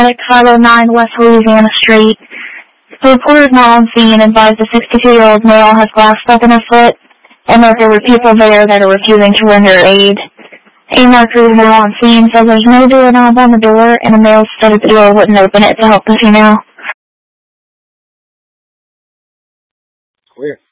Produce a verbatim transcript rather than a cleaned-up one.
at five oh nine West Louisiana Street. The reporter is now on scene and advised the sixty-two-year-old male has glass stuck in his foot and that there were people there that are refusing to render aid. A marker is now on scene says there's no doorknob on the door and a male stood at the door wouldn't open it to help the female. Weird.